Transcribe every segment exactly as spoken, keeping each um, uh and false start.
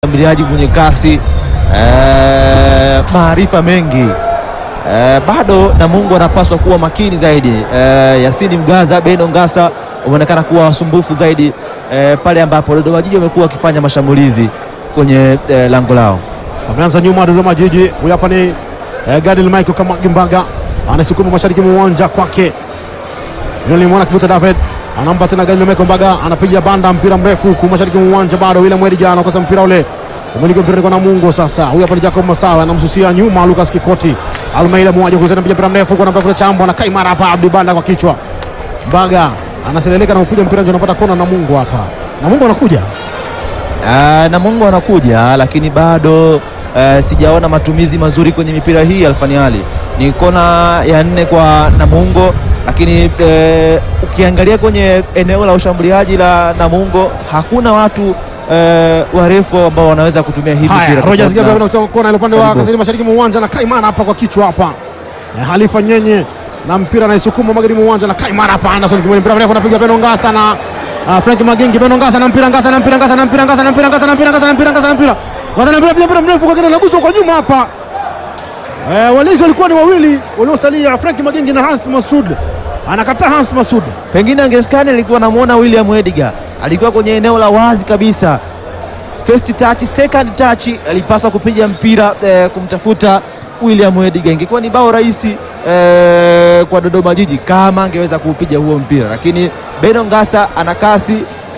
mshambuliaji mwenye kasi, ee, maarifa mengi. E, bado Namungo anapaswa kuwa makini zaidi. E, Yasini Mgaza, Beno Ngasa umeonekana kuwa wasumbufu zaidi e, pale ambapo Dodoma Jiji wamekuwa wakifanya mashambulizi kwenye e, lango lao. Ameanza nyuma Dodoma Jiji. Huyu hapa ni e, Gadil Michael kama Gimbaga anasukuma mashariki mwa uwanja kwake. Yule mwana Kibuta David anampa tena Gadil Michael Mbaga, anapiga banda mpira mrefu kwa mashariki mwa uwanja, bado William Mwediga anakosa mpira ule. Umiliki mpira kwa Namungo sasa. Huyu hapa ni Jacob Masawa anamsusia nyuma Lucas Kikoti. Almeida mmoja kuzana mpira mrefu kwa namba Chambo na Kaimara hapa Abdi Banda kwa kichwa. Mbaga anaseleleka na kupiga mpira ndio anapata kona. Namungo hapa. Namungo anakuja. Ah, Namungo anakuja lakini bado uh, sijaona matumizi mazuri kwenye mipira hii. Alfaniali ni kona ya nne kwa Namungo, lakini uh, ukiangalia kwenye eneo la ushambuliaji la Namungo hakuna watu Uh, warefu ambao wanaweza kutumia hii mpira. Rogers Gabriel kutoka kona ile upande wa kaskazini mashariki mwa uwanja na Kaimara hapa kwa kichwa hapa. Na Halifa Nyenye na mpira anaisukuma magharibi mwa uwanja na Kaimara hapa. Anderson Kimweli mpira mrefu anapiga Beno Ngasa na uh, Frank Magingi. Beno Ngasa na mpira Ngasa na mpira Ngasa na mpira Ngasa na mpira Ngasa na mpira Ngasa na mpira Ngasa na mpira. Ngasa na mpira mpira mrefu kwa kina naguswa kwa nyuma hapa. Eh, walinzi walikuwa ni wawili waliosalia, Frank Magingi na Hans Masud. Anakataa Hans Masud. Pengine angeskani alikuwa anamuona William Mwediga. Alikuwa kwenye eneo la wazi kabisa. First touch, second touch, alipaswa kupiga mpira eh, kumtafuta William Mwediga. Ingekuwa ni bao rahisi eh, kwa Dodoma Jiji kama angeweza kuupiga huo mpira, lakini Beno Ngasa ana kasi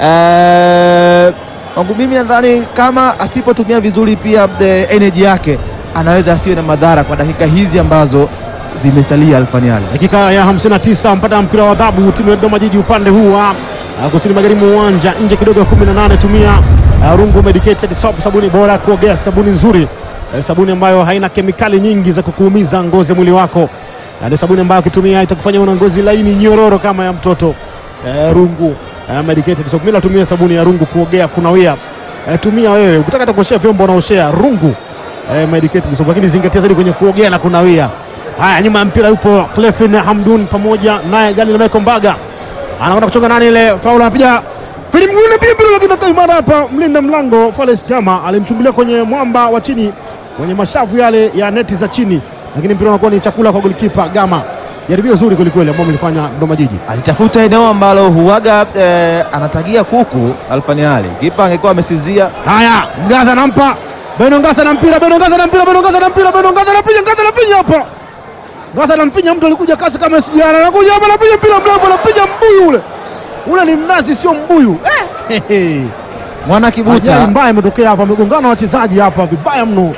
eh, wangu mimi nadhani kama asipotumia vizuri pia eh, energy yake anaweza asiwe na madhara kwa dakika hizi ambazo zimesalia. Alfaniali dakika ya hamsini na tisa mpata mpira wa adhabu timu ya Dodoma Jiji upande huu wa uh, kusini magharibi mwa uwanja, nje kidogo ya kumi na nane. Tumia uh, Rungu Medicated Soap, sabuni bora kuogea, sabuni nzuri, uh, sabuni ambayo haina kemikali nyingi za kukuumiza ngozi ya mwili wako. Uh, ni sabuni ambayo ukitumia itakufanya una ngozi laini nyororo kama ya mtoto. Uh, Rungu uh, Medicated Soap. Mimi natumia sabuni ya Rungu kuogea, kunawia. Uh, tumia wewe ukitaka hata kuoshea vyombo unaoshea Rungu uh, Medicated Soap, lakini zingatia zaidi kwenye kuogea na kunawia. Haya, nyuma ya mpira yupo Clefin Hamdun pamoja naye Gali na Michael Mbaga. Anakwenda kuchonga nani ile faulu, anapiga Filim Ngune Bibiro, lakini Kaimara hapa mlinda mlango Fales Jama alimchungulia kwenye mwamba wa chini kwenye mashavu yale ya neti za chini, lakini mpira unakuwa ni chakula kwa golikipa Gama. Jaribio zuri kweli kweli ambao mlifanya Dodoma Jiji. Alitafuta eneo ambalo huaga eh, anatagia kuku Alfaniali. Kipa angekuwa amesizia. Haya, Ngaza anampa Beno Ngasa na mpira, Beno Ngasa na mpira, Beno Ngasa na mpira, Beno Ngasa anapiga, Ngasa anapiga hapa. Ngasa anamfinya mtu, alikuja kasi kama sijana, anakuja hapa anapiga mpira mrefu, anapiga mbuyu ule. Ule ni mnazi sio mbuyu. Eh. Mwana Kibuta. Ajali mbaya imetokea hapa, amegongana wachezaji hapa vibaya mno.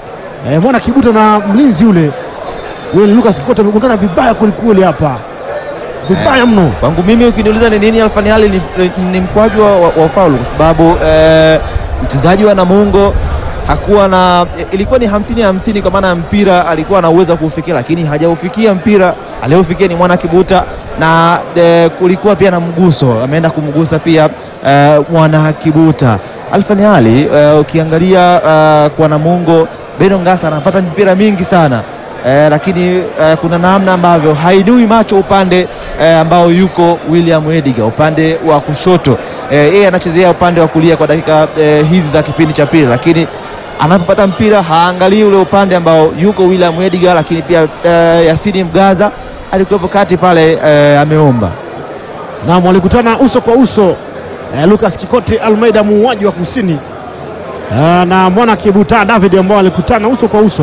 Eh, Mwana Kibuta na mlinzi ule. Ule ni Lucas Kikota, amegongana vibaya kweli hapa. Vibaya mno. Kwangu mimi ukiniuliza ni nini Alfaniali ni, ni mkwaju wa, wa, wa faulu kwa sababu eh, mchezaji wa Namungo hakuwa na, ilikuwa ni hamsini hamsini kwa maana mpira alikuwa na uwezo kuufikia, lakini hajaufikia mpira. Aliofikia ni Mwana Kibuta na e, kulikuwa pia na mguso, ameenda kumgusa pia e, Mwana Kibuta. Alfaniali e, ukiangalia e, kwa Namungo Beno Ngasa anapata mpira mingi sana e, lakini e, kuna namna ambavyo haidui macho upande e, ambao yuko William Mwediga upande wa kushoto. Yeye e, anachezea upande wa kulia kwa dakika e, hizi za kipindi cha pili, lakini anapopata mpira haangalii ule upande ambao yuko William Mwediga, lakini pia e, Yasini Mgaza alikuwepo kati pale e, ameomba. Na walikutana uso kwa uso e, Lucas Kikoti Almeida muuaji wa kusini e, na Mwana Kibuta David ambao walikutana uso kwa uso.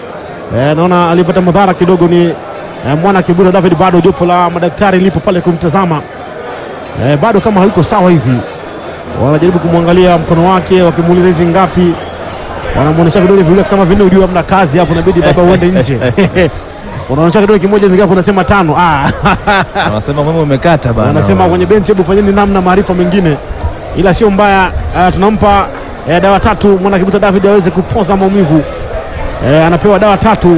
E, naona alipata madhara kidogo ni e, Mwana Kibuta David. Bado jopo la madaktari lipo pale kumtazama. E, bado kama haiko sawa hivi, wanajaribu kumwangalia mkono wake, wakimuuliza hizi ngapi, wanamuonesha vidole vile kusema vinne, ujue hamna kazi hapo, inabidi baba uende nje. Unaonyesha kidole kimoja zingapi, unasema tano. Ah, wanasema mama umekata bana. Wanasema kwenye benchi, hebu fanyeni namna maarifa mengine, ila sio mbaya. Uh, tunampa uh, dawa tatu Mwana Kibuta David aweze kupoza maumivu. Uh, anapewa dawa tatu.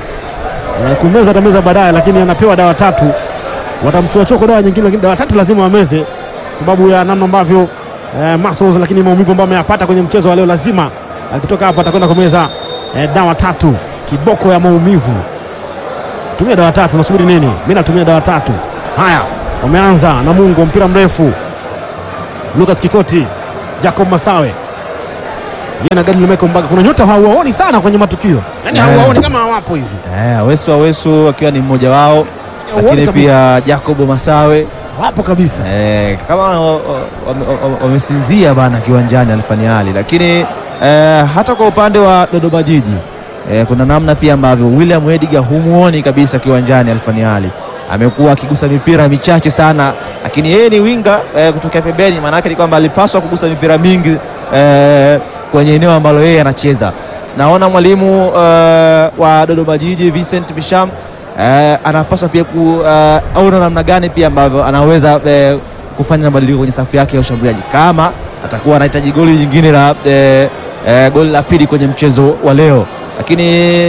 Uh, kumeza atameza baadaye, lakini anapewa dawa tatu. Watamchua choko dawa nyingine, lakini dawa tatu lazima ameze sababu ya namna ambavyo uh, muscles, lakini maumivu ambayo ameyapata kwenye mchezo wa leo, lazima akitoka hapa atakwenda kumeza uh, dawa tatu, kiboko ya maumivu. Tumia dawa tatu, nasubiri nini? Mimi natumia dawa tatu. Haya, wameanza Namungo, mpira mrefu Lucas Kikoti, Jacob Masawe yeye na Gadi Lemeko Mbaga. Kuna nyota hauwaoni sana kwenye matukio, yaani Yeah. hauwaoni kama hawapo hivi. Eh, Awesu Awesu akiwa ni mmoja wao, lakini kabisa. pia Jacob Masawe Wapo kabisa. eh, kama wa- wa- wa- wamesinzia bana kiwanjani Alfaniali, lakini eh, hata kwa upande wa Dodoma Jiji eh, kuna namna pia ambavyo William Edgar humuoni kabisa kiwanjani Alfaniali. Amekuwa akigusa mipira michache sana, lakini yeye ni winga eh, kutokea pembeni. Maana yake ni kwamba alipaswa kugusa mipira mingi eh, kwenye eneo ambalo yeye anacheza. Naona mwalimu eh, wa Dodoma Jiji Vincent Misham eh, anapaswa pia kuona namna gani pia ambavyo anaweza eh, kufanya mabadiliko kwenye safu yake ya ushambuliaji, kama atakuwa anahitaji goli nyingine la eh, eh, goli la pili kwenye mchezo wa leo. Lakini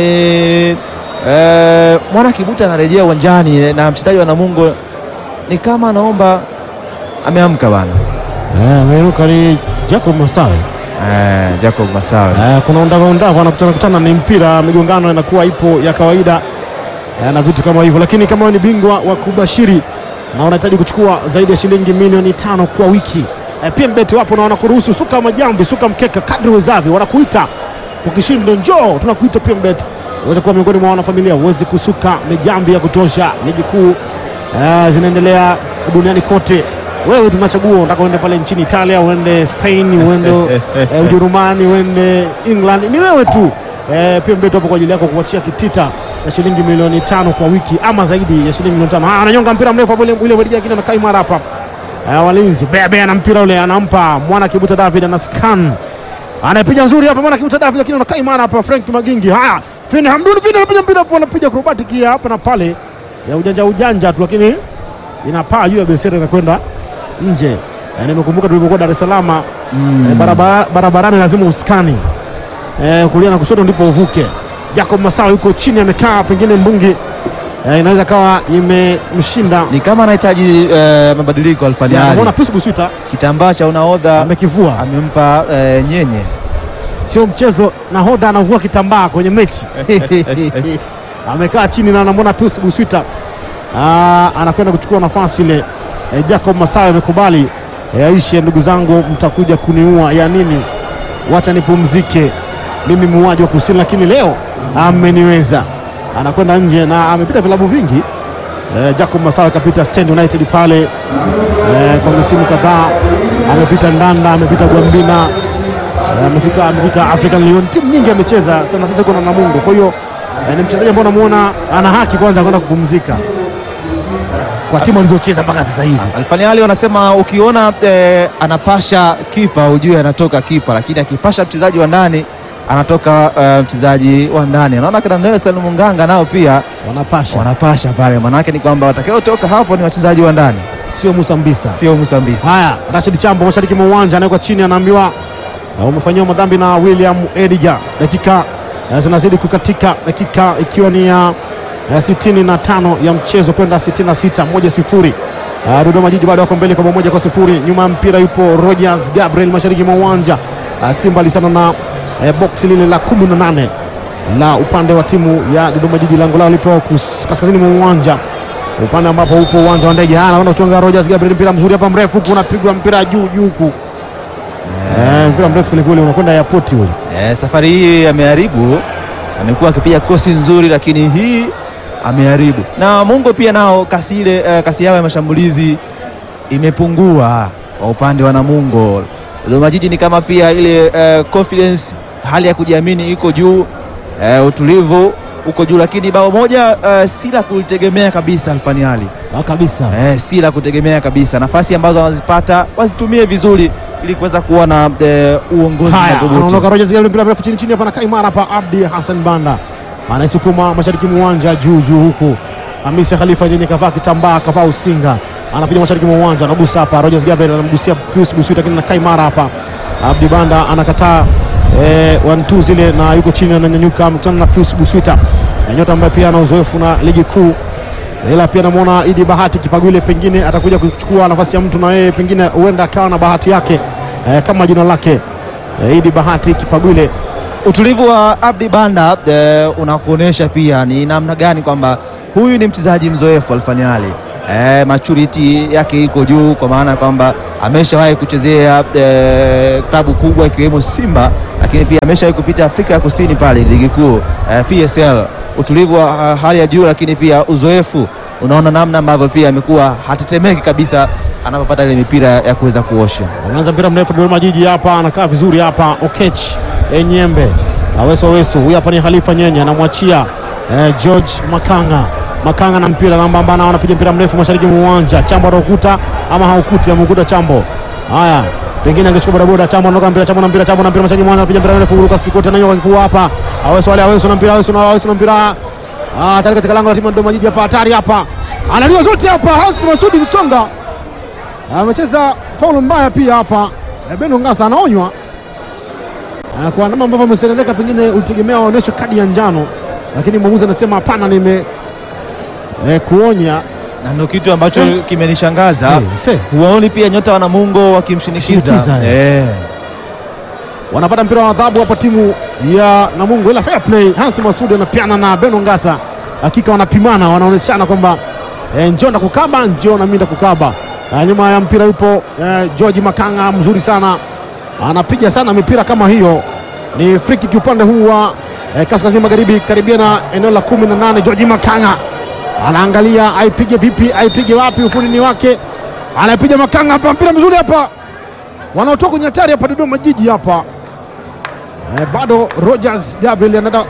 eh, Mwana Kibuta anarejea uwanjani na mchezaji wa Namungo ni kama anaomba, ameamka bana Eh, ameruka ni Jacob Masawe. eh, Jacob Masawe Eh, kuna undava undava anakutana kutana, ni mpira, migongano inakuwa ipo ya kawaida eh, na vitu kama hivyo, lakini kama wewe ni bingwa wa kubashiri na unahitaji kuchukua zaidi ya shilingi milioni tano kwa wiki eh, P M Bet wapo na wanakuruhusu suka majamvi, suka mkeka kadri wezavyo, wanakuita ukishinda njoo, tunakuita P M Bet uweze kuwa miongoni mwa wanafamilia, uweze kusuka mijamvi ya kutosha. Ligi kuu eh, zinaendelea duniani kote. Wewe tunachagua, unataka uende pale nchini Italia, uende Spain, uende eh, Ujerumani, uende England, ni wewe tu. Eh, P M Bet hapo kwa ajili yako kuachia kitita ya shilingi milioni tano kwa wiki ama zaidi ya shilingi milioni tano. Ah, ananyonga mpira mrefu hapo, ile ile Wediga lakini anakaa imara hapa. Eh, walinzi bebe na mpira ule anampa Mwana Kibuta David, ana scan. Anapiga nzuri hapa Mwana Kibuta David, lakini anakaa imara hapa Frank Magingi. Haya, Fini Hamduni Fini anapiga mpira hapo, anapiga acrobatic hapa na pale. Ya ujanja ujanja tu, lakini inapaa juu ya besera na kwenda nje. E, nimekumbuka tulivyokuwa Dar es Salaam mm. e, barabara, barabarani lazima uskani e, kulia na kushoto ndipo uvuke. Jacob Masawe yuko chini amekaa, pengine mbungi e, inaweza kawa imemshinda, ni kama anahitaji eh, mabadiliko Alfaniali. anaona Pius Buswita Kitambaa cha unahodha amekivua, amempa eh, nyenye. sio mchezo, nahodha anavua kitambaa kwenye mechi amekaa chini na anamwona Pius Buswita anakwenda kuchukua nafasi ile. E, Jacob Masawe amekubali e, aishe, ndugu zangu, mtakuja kuniua ya nini, wacha nipumzike, mimi muuaji wa kusini, lakini leo ameniweza. Anakwenda nje na amepita vilabu vingi e, Jacob Masawe kapita Stand United pale e, kwa misimu kadhaa, amepita Ndanda, amepita Gwambina e, amefika amepita African Lyon, timu nyingi amecheza sana. Sasa kuna Namungo, kwa hiyo e, ni mchezaji ambaye unamuona ana haki kwanza kwenda kupumzika kwa timu alizocheza mpaka sasa hivi. Alfaniali wanasema ukiona eh, anapasha kipa ujue anatoka kipa, lakini akipasha mchezaji wa ndani anatoka uh, mchezaji wa ndani. Naona kina Nelson Munganga nao pia Wanapasha, wanapasha pale, manake ni kwamba watakaotoka hapo ni wachezaji wa ndani, sio Musa Mbisa, sio Musa Mbisa. Haya, Rashid Chambo mashariki mwa uwanja anawekwa chini, anaambiwa uh, umefanyiwa madhambi na William Edgar. Dakika uh, zinazidi kukatika, dakika ikiwa ni ya uh, sitini na tano ya mchezo kwenda sitini na sita, moja sifuri. Uh, Dodoma Jiji bado wako mbele kwa moja kwa sifuri. Nyuma ya mpira yupo Rogers Gabriel mashariki mwa uwanja. Uh, Simba alisana na uh, box lile la kumi na nane la upande wa timu ya Dodoma Jiji, lango lao lipo kaskazini mwa uwanja, upande ambapo upo uwanja wa ndege. Anakwenda kuchonga Rogers Gabriel, mpira mzuri hapa mrefu huku, unapigwa mpira juu juu huku, yeah. eh, mpira mrefu kule kule unakwenda airport huko. Eh, safari hii ameharibu, amekuwa akipiga kosi nzuri, lakini hii ameharibu. Na Mungo pia nao kasi ile eh, kasi yao ya mashambulizi imepungua kwa upande wa Namungo. Dodoma Jiji ni kama pia ile eh, confidence, hali ya kujiamini iko juu, eh, utulivu uko juu, lakini bao moja eh, si la kulitegemea kabisa Alfaniali. Ah, kabisa. Eh, si la kutegemea kabisa. Nafasi ambazo wanazipata wazitumie vizuri ili kuweza kuwa na eh, uongozi madhubuti. Anaondoka Rogers Gabriel, mpira mrefu chini chini hapa na kaimara hapa. Abdi Hassan Banda anaisukuma mashariki mwa uwanja juu juu huku. Hamisa Khalifa yenye kavaa kitambaa, kavaa usinga, anapiga mashariki mwa uwanja, anagusa hapa. Rogers Gabriel anamgusia Pius Buswita, lakini na kaimara hapa. Abdi Banda anakataa eh, one two zile na yuko chini, ananyanyuka mkutana na Pius Buswita, na nyota ambaye pia ana uzoefu na ligi kuu. Ila pia namuona Idi Bahati Kipagwile, pengine atakuja kuchukua nafasi ya mtu na yeye pengine huenda akawa na bahati yake eh, kama jina lake eh, Idi Bahati Kipagwile. Utulivu wa Abdi Banda eh, unakuonesha pia ni namna gani kwamba huyu ni mchezaji mzoefu Alfaniali. Eh, maturity yake iko juu, kwa maana kwamba ameshawahi kuchezea eh, klabu kubwa ikiwemo Simba lakini pia ameshawahi kupita Afrika ya Kusini pale ligi kuu uh, P S L. Utulivu wa uh, hali ya juu, lakini pia uzoefu. Unaona namna ambavyo pia amekuwa hatetemeki kabisa anapopata ile mipira ya kuweza kuosha. Anaanza mpira mrefu Dodoma Jiji hapa, anakaa vizuri hapa Okech Enyembe. Aweso Aweso, huyu hapa ni Khalifa Nyenye, anamwachia eh, George Makanga. Makanga na mpira namba mbana, anapiga mpira mrefu mashariki mwa uwanja. Chambo anakuta ama haukuti, amekuta Chambo. Haya, pengine angechukua bodaboda. Chambo anaondoka mpira, Chambo na mpira, Chambo na mpira mashariki mwa uwanja, anapiga mpira mrefu Lucas Kikote na nyoka kifua hapa. Aweso wale Aweso na mpira, Aweso na Aweso na mpira. Ah, tayari katika lango la timu ya Dodoma Jiji hapa, hatari hapa. Analiwa zote hapa, Hassan Masudi Msonga. Amecheza faulu mbaya pia hapa. Beno Ngasa anaonywa. Kwa namna ambavyo ameseleleka, pengine ulitegemea waoneshe kadi ya njano, lakini mwamuzi anasema hapana, nime eh, kuonya. Na ndio kitu ambacho eh, kimenishangaza. Hey, huwaoni pia nyota wa Namungo wakimshinikiza. Eh. Wanapata mpira wa adhabu hapa timu ya Namungo, ila fair play. Hansi Masudi anapiana na Beno Ngasa. Hakika wanapimana, wanaoneshana kwamba eh, njoo na kukaba, njoo na minda kukaba. Uh, nyuma ya mpira yupo uh, George Makanga, mzuri sana, anapiga sana mipira kama hiyo. Ni free kick upande huu wa uh, kaskazini magharibi, karibia na eneo la kumi na nane. George Makanga anaangalia aipige vipi, aipige wapi, ufundi ni wake, anapiga Makanga hapa, mpira mzuri hapa, wanaotoka kwenye hatari hapa Dodoma Jiji hapa. Uh, bado Rogers Gabriel anada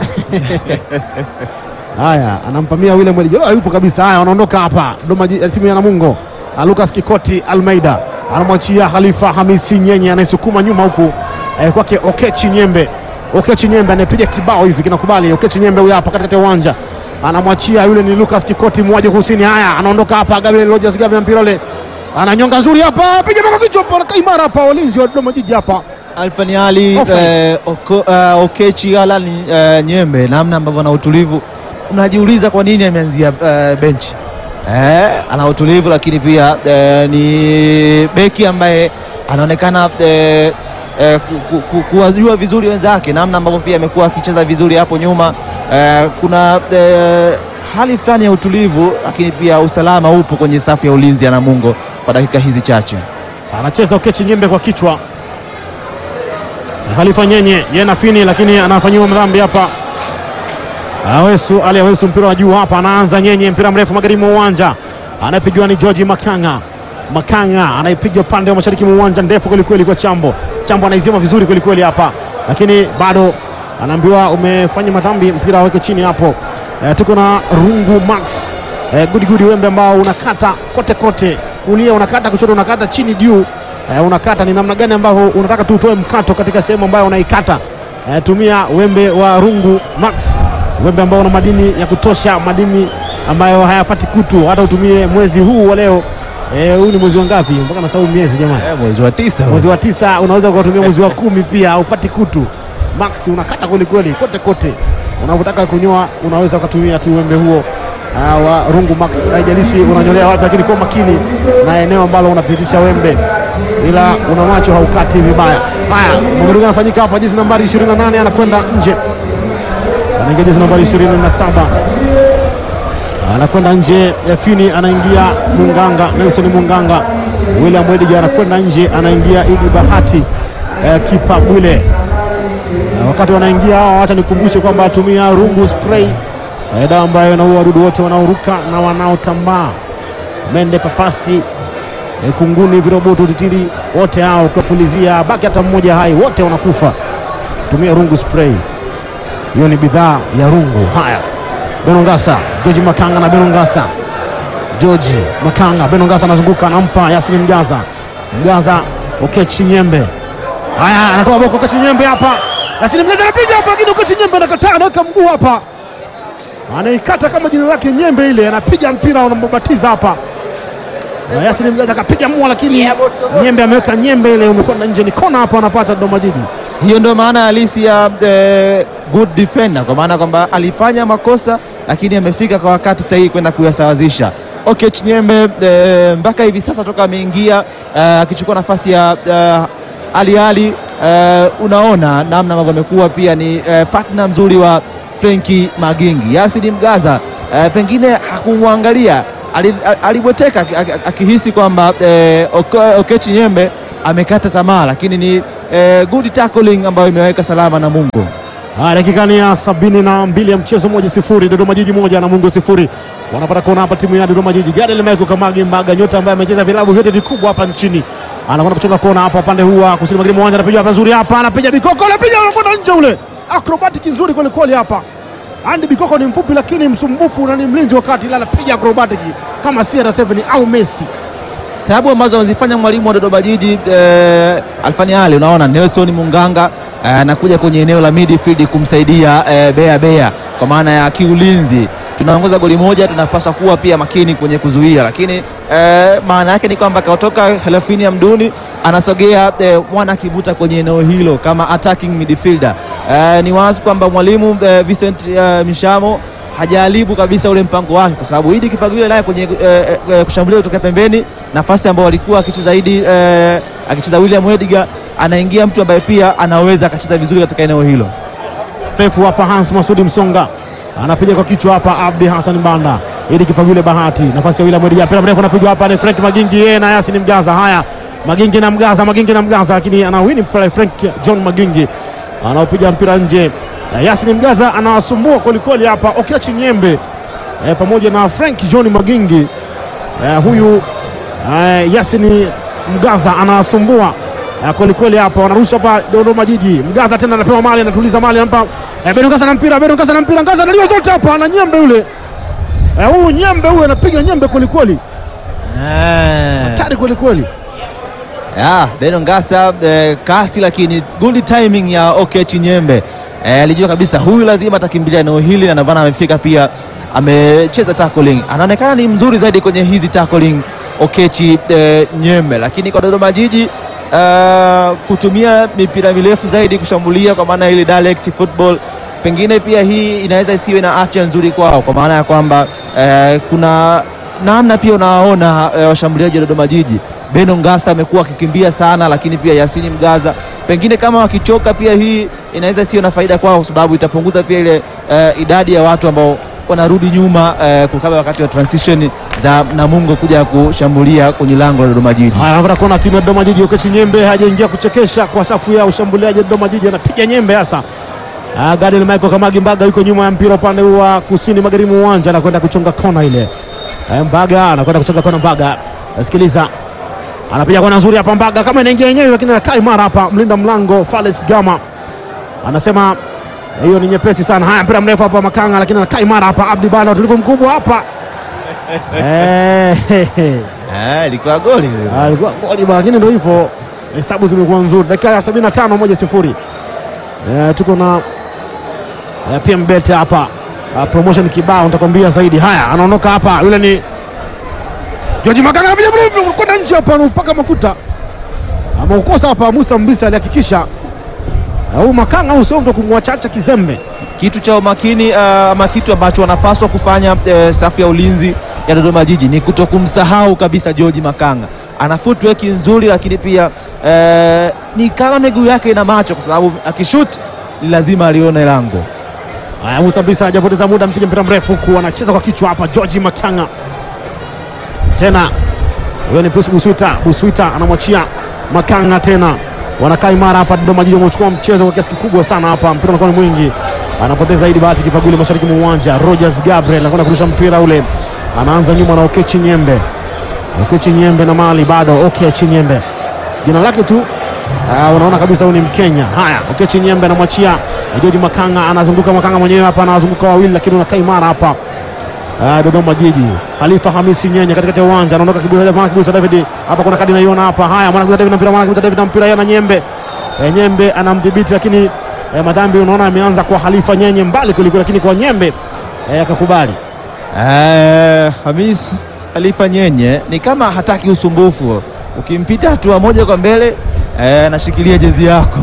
haya, anampamia William Mwelijelo, yupo kabisa. Haya, wanaondoka hapa Dodoma Jiji, timu ya Namungo. Lucas Kikoti Almeida anamwachia Khalifa Hamisi Nyenye, anayesukuma nyuma huku eh, kwake Okechi Nyembe. Okechi Nyembe anapiga kibao hivi kinakubali. Okechi Nyembe huyu hapa katikati ya uwanja, anamwachia yule ni Lucas Kikoti mwaje kusini. Haya, anaondoka hapa Gabriel Rogers, Gabriel mpira ule ananyonga nzuri hapa, piga mpaka kichwa hapa, kaimara hapa walinzi wa Dodoma Jiji hapa. Alfani Ali eh, oko, uh, Okechi Alan uh, Nyembe, namna ambavyo na utulivu, unajiuliza kwa nini ameanzia uh, benchi. Eh, ana utulivu, lakini pia eh, ni beki ambaye anaonekana eh, eh, kuwajua ku, ku, vizuri wenzake, namna ambavyo pia amekuwa akicheza vizuri hapo nyuma. Eh, kuna eh, hali fulani ya utulivu, lakini pia usalama upo kwenye safu ya ulinzi ya Namungo kwa dakika hizi chache. Anacheza Okechi Nyembe kwa kichwa, Khalifa Nyenye yeye na fini, lakini anafanyiwa mdhambi hapa. Awesu Ali Awesu, mpira wa juu hapa, anaanza Nyenye, mpira mrefu magharibi mwa uwanja, anapigiwa ni George Makanga. Makanga anaipiga upande wa mashariki mwa uwanja, ndefu kweli kweli kwa Chambo. Chambo anaizima vizuri kweli kweli hapa, lakini bado anaambiwa umefanya madhambi, mpira aweke chini hapo. E, tuko na Rungu Max e, gudi gudi wembe ambao unakata kote kote, kulia unakata, kushoto unakata, chini juu e, unakata. Ni namna gani ambao unataka tu utoe mkato katika sehemu ambayo unaikata? E, tumia wembe wa Rungu Max, wembe ambao una madini ya kutosha, madini ambayo hayapati kutu. Hata utumie mwezi huu wa leo, eh, huu ni mwezi wa ngapi? Mpaka nasahau miezi jamani. Eh, mwezi wa tisa. Mwezi wa tisa, unaweza kutumia mwezi wa kumi pia upati kutu. Max unakata kweli kweli kote kote. Unapotaka kunyoa unaweza kutumia tu wembe huo uh, wa Rungu Max. Haijalishi unanyolea wapi, lakini kwa makini na eneo ambalo unapitisha wembe, ila una macho haukati vibaya. Haya, mambo yanafanyika hapa. Jezi nambari ishirini na nane anakwenda nje. Anaingia jezi nambari ishirini na saba anakwenda nje. Fini anaingia Munganga, Nelson Munganga. William Mwediga anakwenda nje, anaingia Idi Bahati eh, kipa Bwile. Eh, wakati wanaingia hao, acha nikumbushe kwamba atumia Rungu spray, eh, dawa ambayo inaua wadudu wote wanaoruka na wanaotambaa, mende, papasi, eh, kunguni, viroboto, titiri, wote hao ukapulizia baki hata mmoja hai, wote wanakufa. Tumia Rungu spray, hiyo ni bidhaa ya Rungu. Haya, Beno Ngasa, George Makanga na Beno Ngasa. George Makanga, Beno Ngasa anazunguka, anampa Yasin Mgaza. Mgaza, Okechi Nyembe. Haya, anatoa boko Okechi Nyembe hapa. Yasin Mgaza anapiga hapa, lakini Okechi Nyembe anakataa, anaweka mguu hapa. Anaikata kama jina lake Nyembe ile, anapiga mpira unambabatiza hapa. Na Yasin Mgaza akapiga mua, lakini Nyembe ameweka Nyembe ile, umekwenda nje, ni kona hapa, anapata Dodoma Jiji. Hiyo ndio maana halisi ya eh, good defender, kwa maana kwamba alifanya makosa lakini amefika kwa wakati sahihi kwenda kuyasawazisha. Okechi Nyembe eh, mpaka hivi sasa toka ameingia akichukua eh, nafasi ya eh, Ali Ali eh, unaona namna ambavyo amekuwa pia ni eh, partner mzuri wa Frenki Magingi. Yasin Mgaza eh, pengine hakumwangalia, alibweteka akihisi kwamba eh, Okechi Nyembe amekata tamaa, lakini ni eh, good tackling ambayo imeweka salama Namungo. Ah, dakika ni ya sabini na mbili ya mchezo, moja sifuri Dodoma Jiji moja Namungo sifuri. Wanapata kona hapa timu ya Dodoma Jiji. Gadiel Michael Kamagi Mbaga, nyota ambaye amecheza vilabu vyote vikubwa hapa nchini, anakwenda kuchonga kona hapa upande huu wa kusini magharibi uwanja. Anapiga hapa nzuri hapa, anapiga Bikoko, anapiga anakwenda nje ule. Acrobatic nzuri kweli kweli hapa. Andy Bikoko ni mfupi lakini msumbufu na ni mlinzi wakati, ila anapiga acrobatic kama C R seven au Messi. Sababu ambazo wanazifanya mwalimu wa Dodoma Jiji eh, Alfani Ali, unaona Nelson Munganga anakuja eh, kwenye eneo la midfield kumsaidia eh, Bea Bea kwa maana ya kiulinzi. Tunaongoza goli moja, tunapaswa kuwa pia makini kwenye kuzuia, lakini eh, maana yake ni kwamba katoka Helafini Amduni anasogea eh, mwana kibuta kwenye eneo hilo kama attacking midfielder. Eh, ni wazi kwamba mwalimu eh, Vincent eh, Mishamo hajaribu kabisa ule mpango wake, kwa sababu Idi Kipagile naye kwenye eh, eh, kushambulia kutoka pembeni, nafasi ambayo alikuwa akicheza zaidi eh, akicheza William Edgar, anaingia mtu ambaye pia anaweza akacheza vizuri katika eneo hilo. Refu hapa Hans Masudi Msonga anapiga kwa kichwa hapa, Abdi Hassan Banda, Idi Kipagile Bahati, nafasi ya William Edgar, pira mrefu anapiga hapa ni Frank Magingi, yeye na Yasin Mgaza. Haya, Magingi na Mgaza, Magingi na Mgaza, lakini anawini Frank John Magingi anaopiga mpira nje. Yasin Mgaza anawasumbua kwelikweli hapa Okechi Nyembe e, pamoja na Frank John Magingi e, huyu e, Yasin Mgaza anawasumbua e, kwelikweli hapa. Wanarusha hapa Dodoma Jiji. Mgaza tena anapewa mali, anatuliza mali, anampa e, Beno Ngaza na mpira, Beno Ngaza na mpira, Ngaza analio zote hapa na Nyembe yule e, huyu Nyembe huyu anapiga Nyembe kwelikweli hatari kwelikweli. Ya, Beno Ngaza eh, kasi, lakini good timing ya Okechi Nyembe. Eh, alijua kabisa huyu lazima atakimbilia eneo hili, na navana amefika pia, amecheza tackling. Anaonekana ni mzuri zaidi kwenye hizi tackling Okechi eh, Nyembe, lakini kwa Dodoma Jiji uh, kutumia mipira mirefu zaidi kushambulia kwa maana ile direct football, pengine pia hii inaweza isiwe na afya nzuri kwao, kwa maana ya kwamba eh, kuna namna pia unaona eh, washambuliaji wa Dodoma Jiji. Beno Ngasa amekuwa akikimbia sana, lakini pia Yasini Mgaza pengine kama wakichoka pia hii inaweza sio na faida kwao, kwa sababu itapunguza pia ile uh, idadi ya watu ambao wanarudi nyuma uh, kukaba wakati wa transition za Namungo kuja kushambulia kwenye lango la Dodoma Jiji. Haya, anakwenda kuona timu ya Dodoma Jiji. Okechi Nyembe hajaingia kuchekesha kwa safu ya ushambuliaji Dodoma Jiji, anapiga Nyembe hasa. Ah, Gadiel Michael Kamagi Mbaga yuko nyuma ya mpira upande wa kusini magharibi uwanja, anakwenda kuchonga kona ile. Mbaga anakwenda kuchonga kona. Mbaga, sikiliza, anapiga kona nzuri hapa Mbaga, kama inaingia yenyewe, lakini anakaa imara hapa mlinda mlango Fales Gama anasema hiyo ni nyepesi sana. Haya, mpira mrefu hapa Makanga, lakini anakaa imara hapa Abdi Banda, utulivu mkubwa hapa eh eh ilikuwa goli ile, ilikuwa goli bwana, lakini ndio hivyo, hesabu zimekuwa nzuri. Dakika ya sabini na tano, moja sifuri. Eh, tuko na eh, P M Bet hapa, uh, promotion kibao nitakwambia zaidi. Haya, anaondoka hapa, yule ni George Makanga, anapiga mrefu kwenda nje hapa, anapaka mafuta ama ukosa hapa. Musa Mbisa alihakikisha au Makanga au sio mtu kumwachacha kizembe. Kitu cha umakini ama uh, kitu ambacho wanapaswa kufanya uh, safu ya ulinzi ya Dodoma Jiji ni kutokumsahau kabisa George Makanga. Ana footwork nzuri, lakini pia uh, ni kama miguu yake ina macho, kwa sababu akishoot lazima alione lango. Haya, Musa Mbisa hajapoteza muda, mpige mpira mrefu huku, anacheza kwa kichwa hapa George Makanga. Tena huyo ni Bruce Buswita, Buswita anamwachia Makanga tena. Wanakaa imara hapa Dodoma Jiji, wamechukua mchezo kwa kiasi kikubwa sana hapa. Mpira unakuwa mwingi, anapoteza zaidi Bahati Kipagule mashariki mwa uwanja. Rogers Gabriel anakwenda kurusha mpira ule, anaanza nyuma na Okechi Nyembe. Okechi Nyembe na mali bado. Okechi Nyembe jina lake tu uh, unaona kabisa huyu ni Mkenya. Haya, Okechi Nyembe anamwachia George Makanga, anazunguka Makanga mwenyewe hapa, anazunguka wawili, lakini unakaa imara hapa uh, Dodoma Jiji. Khalifa Hamisi Nyenye katikati ya uwanja, anaondoka Kibuta Mwana Kibuta David hapa, kuna kadi naiona hapa. Haya, Mwana Kibuta David na mpira, Mwana Kibuta David na mpira yana Nyembe. E, Nyembe anamdhibiti, lakini e, madhambi unaona ameanza kwa Khalifa Nyenye mbali kuliko, lakini kwa Nyembe akakubali. Eh, Hamis Khalifa Nyenye ni kama hataki usumbufu, ukimpita hatua moja kwa mbele anashikilia eh, jezi yako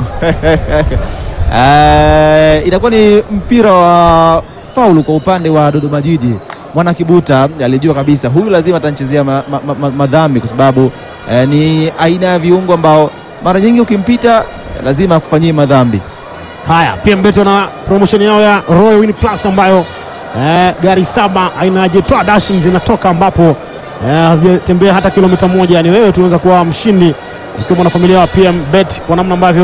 eh, inakuwa ni mpira wa faulu kwa upande wa Dodoma Jiji. Mwana Kibuta alijua kabisa huyu lazima atanchezea madhambi ma, ma, ma, ma, kwa sababu eh, ni aina ya viungo ambao mara nyingi ukimpita lazima akufanyie madhambi. Haya, pia mbeto na promotion yao ya Royal Win Plus ambayo eh, gari saba aina ya Jetwa Dashing zinatoka, ambapo hazijatembea eh, hata kilomita moja. Ni wewe tunaweza kuwa mshindi ukiwa mwanafamilia wa P M Bet kwa namna ambavyo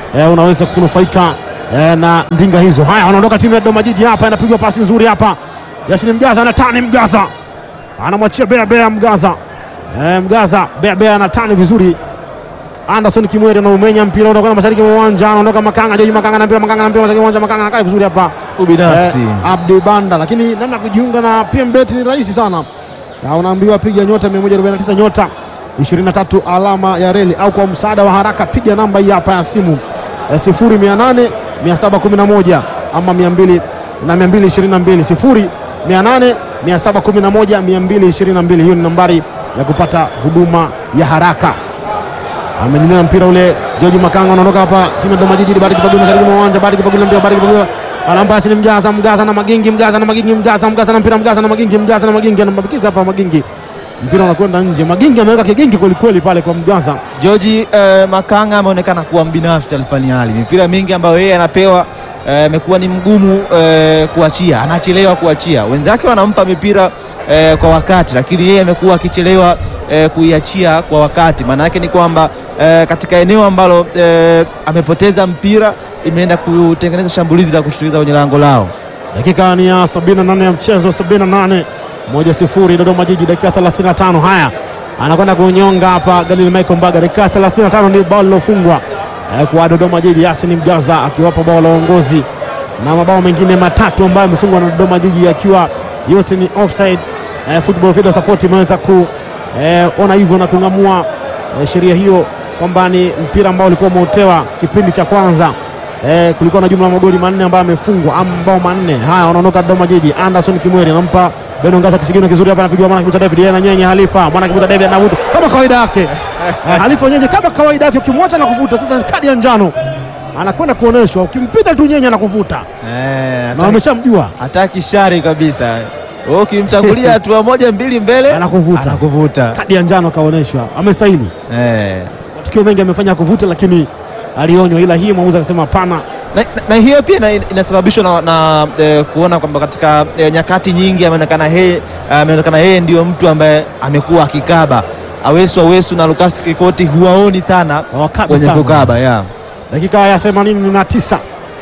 eh, unaweza kunufaika eh, na ndinga hizo. Haya, wanaondoka timu ya Dodoma Jiji hapa, inapigwa pasi nzuri hapa. Yasin Mgaza na tani Mgaza. Anamwachia Bea Bea Mgaza. Eh, Mgaza Bea Bea na tani vizuri. Anderson Kimweri na umenya mpira unakwenda mashariki mwa uwanja, anaondoka Makanga, Joji Makanga na mpira, Makanga na mpira mashariki mwa uwanja, Makanga anakaa vizuri hapa. Ubinafsi. Eh, Abdi Banda, lakini namna kujiunga na P M Bet ni rahisi sana. Na unaambiwa piga nyota mia moja arobaini na tisa nyota ishirini na tatu alama ya reli, au kwa msaada wa haraka piga namba hii hapa ya simu sifuri mia nane mia saba kumi na moja ama mia mbili na mia mbili ishirini na mbili sifuri mia nane mia saba kumi na moja mia mbili ishirini na mbili. Hiyo ni nambari ya kupata huduma ya haraka. Amenyelea mpira ule George Makanga, anaondoka hapa timu ya Dodoma Jiji. Bado kipagula mashariki mwa uwanja, bado kipagula mpira, bado kipagula anambasi ni Mgaza, Mgaza na Magingi, Mgaza na Magingi, Mgaza, Mgaza na mpira, Mgaza na Magingi, Mgaza na Magingi anambakiza hapa Magingi, mpira unakwenda nje. Magingi ameweka kigingi kweli kweli pale kwa Mgaza. George eh, Makanga ameonekana kuwa mbinafsi Alfani Ali. Mipira mingi ambayo yeye anapewa imekuwa eh, ni mgumu eh, kuachia, anachelewa kuachia. Wenzake wanampa mipira eh, kwa wakati, lakini yeye amekuwa akichelewa eh, kuiachia kwa wakati. Maana yake ni kwamba eh, katika eneo ambalo eh, amepoteza mpira imeenda kutengeneza shambulizi la kushtukiza kwenye lango lao. Dakika ni ya sabini na nane ya mchezo, sabini na nane moja sifuri Dodoma Jiji. Dakika thelathini na tano haya anakwenda kunyonga hapa Galil Michael Mbaga. Dakika thelathini na tano ni bao lilofungwa eh, kwa Dodoma Jiji. Yasin Mgaza akiwapa bao la uongozi na mabao mengine matatu ambayo yamefungwa na Dodoma Jiji akiwa yote ni offside. Eh, Football Video Support imeweza ku eh, ona hivyo na kungamua eh, sheria hiyo kwamba ni mpira ambao ulikuwa umeotewa kipindi cha kwanza. Eh, kulikuwa na jumla ya magoli manne ambayo yamefungwa, ambao manne. Haya, wanaondoka Dodoma Jiji. Anderson Kimweri anampa Beno Ngasa kisigino kizuri hapa, anapigwa mwana kibuta David, yeye na nyenye Halifa, mwana kibuta David anavuta kama kawaida yake. Eh, Halifa nyenye kama kawaida yake, ukimwacha na kuvuta. Sasa ni kadi ya njano anakwenda kuoneshwa, ukimpita tu nyenye anakuvuta. Eh, na wameshamjua hataki shari kabisa. Wewe ukimtangulia hatua moja mbili mbele anakuvuta, anakuvuta. Kadi ya njano kaoneshwa, amestahili. Eh, tukio mengi amefanya kuvuta, lakini alionywa, ila hii mwamuzi akasema hapana. Na, na, na hiyo pia na, inasababishwa na, na e, kuona kwamba katika e, nyakati nyingi ameonekana yeye ameonekana yeye ndio mtu ambaye amekuwa akikaba. Awesu Awesu na Lucas Kikoti huwaoni sana kwenye kukaba ya. Dakika ya themanini na tisa